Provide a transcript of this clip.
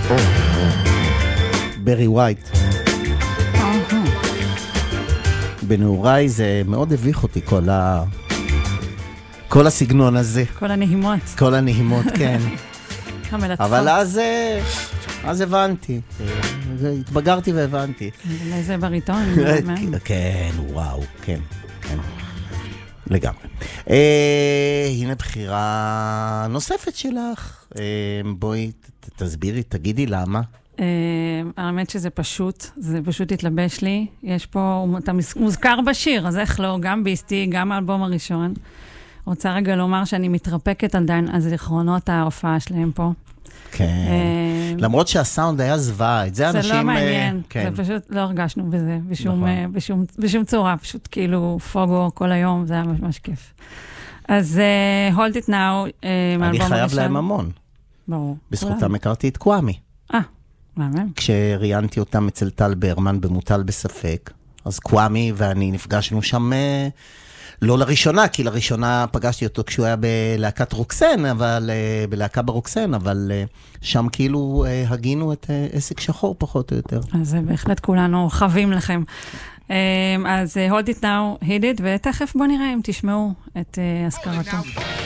ברי ווייט. בנעוריי זה מאוד הביך אותי כל הסגנון הזה. כל הנהימות. כל הנהימות, כן. אבל אז הבנתי. התבגרתי והבנתי. איזה בריטון. כן, וואו, כן. לגמרי. הנה בחירה נוספת שלך. בואי תסבירי, תגידי למה. האמת שזה פשוט התלבש לי. יש פה, אתה מוזכר בשיר, אז איך לא, גם ביסטי, גם האלבום הראשון. רוצה רגע לומר שאני מתרפקת עדיין על זיכרונות ההופעה שלהם פה. כן. למרות שהסאונד היה זוועה, את זה אנשים... זה לא מעניין, זה פשוט לא הרגשנו בזה, בשום צורה, פשוט כאילו פוגו כל היום, זה היה ממש כיף. אז Hold It Now, אני חייב להם המון. ברור. בזכותם הכרתי את קוואמי. מאמן. כשראיינתי אותם אצל טל ברמן במוטל בספק, אז קוואמי ואני נפגשנו שם... לא לראשונה, כי לראשונה פגשתי אותו כשהוא היה בלהקת רוקסן, בלהקה ברוקסן, אבל שם כאילו הגינו את עסק שחור פחות או יותר. אז בהחלט כולנו חווים לכם. אז Hold It Now, Hit It, ותכף בוא נראה אם תשמעו את הזכרתו.